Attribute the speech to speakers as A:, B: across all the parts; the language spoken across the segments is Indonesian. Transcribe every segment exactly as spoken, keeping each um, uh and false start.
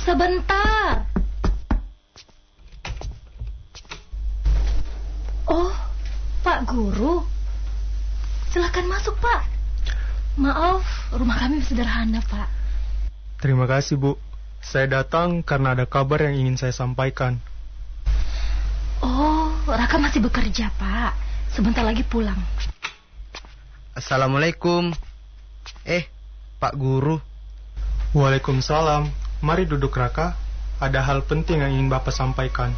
A: Sebentar. Oh, Pak Guru. Silakan masuk, Pak. Maaf, rumah kami sederhana, Pak.
B: Terima kasih, Bu. Saya datang karena ada kabar yang ingin saya sampaikan.
A: Oh, Raka masih bekerja, Pak. Sebentar lagi pulang.
C: Assalamualaikum. Eh, Pak Guru.
B: Waalaikumsalam. Mari duduk, Raka. Ada hal penting yang ingin Bapak sampaikan.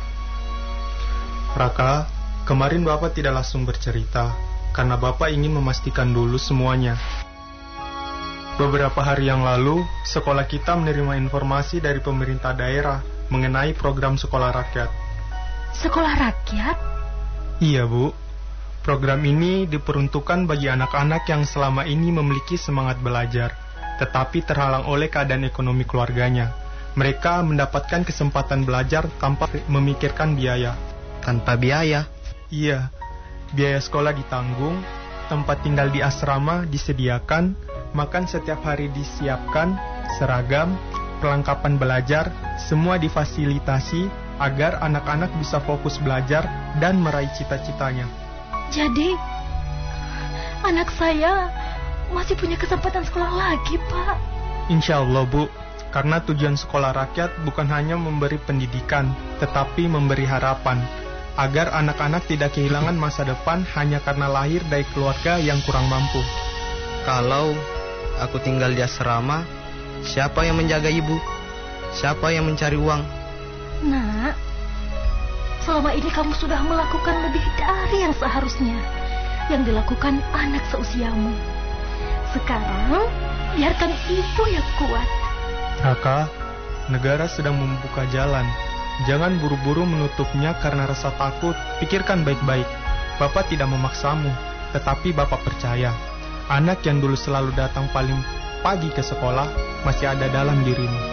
B: Raka, kemarin Bapak tidak langsung bercerita karena Bapak ingin memastikan dulu semuanya. Beberapa hari yang lalu, sekolah kita menerima informasi dari pemerintah daerah mengenai program sekolah rakyat.
A: Sekolah rakyat?
B: Iya, Bu. Program ini diperuntukkan bagi anak-anak yang selama ini memiliki semangat belajar, tetapi terhalang oleh keadaan ekonomi keluarganya. Mereka mendapatkan kesempatan belajar tanpa memikirkan biaya.
C: Tanpa biaya?
B: Iya, biaya sekolah ditanggung, tempat tinggal di asrama disediakan, makan setiap hari disiapkan, seragam, perlengkapan belajar, semua difasilitasi agar anak-anak bisa fokus belajar dan meraih cita-citanya.
A: Jadi, anak saya masih punya kesempatan sekolah lagi, Pak.
B: Insya Allah, Bu. Karena tujuan sekolah rakyat bukan hanya memberi pendidikan, tetapi memberi harapan, agar anak-anak tidak kehilangan masa depan hanya karena lahir dari keluarga yang kurang mampu.
C: Kalau aku tinggal di asrama, siapa yang menjaga ibu? Siapa yang mencari uang?
A: Nak, selama ini kamu sudah melakukan lebih dari yang seharusnya, yang dilakukan anak seusiamu. Sekarang, biarkan ibu yang kuat.
B: Raka, negara sedang membuka jalan. Jangan buru-buru menutupnya karena rasa takut. Pikirkan baik-baik. Bapak tidak memaksamu, tetapi Bapak percaya. Anak yang dulu selalu datang paling pagi ke sekolah masih ada dalam dirimu.